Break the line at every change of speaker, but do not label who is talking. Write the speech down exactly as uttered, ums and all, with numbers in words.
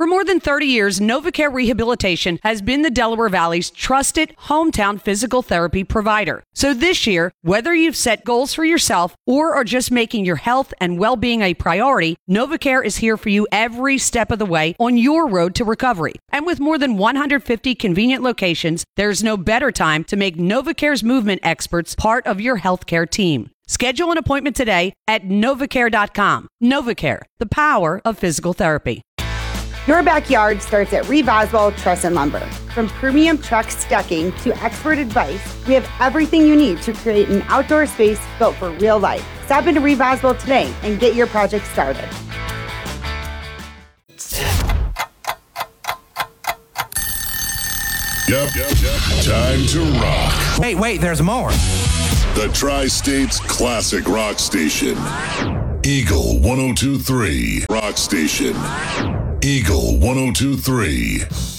For more than thirty years, NovaCare Rehabilitation has been the Delaware Valley's trusted hometown physical therapy provider. So this year, whether you've set goals for yourself or are just making your health and well-being a priority, NovaCare is here for you every step of the way on your road to recovery. And with more than one hundred fifty convenient locations, there's no better time to make NovaCare's movement experts part of your healthcare team. Schedule an appointment today at novacare dot com. NovaCare, the power of physical therapy.
Your backyard starts at Reeve Oswald Truss and Lumber. From premium truck decking to expert advice, we have everything you need to create an outdoor space built for real life. Stop into Reeve Oswald today and get your project started.
Yep, yep, yep. Time to rock.
Wait, wait, there's more.
The Tri-State's classic rock station. Eagle one oh two point three Rock Station. Eagle one oh two point three.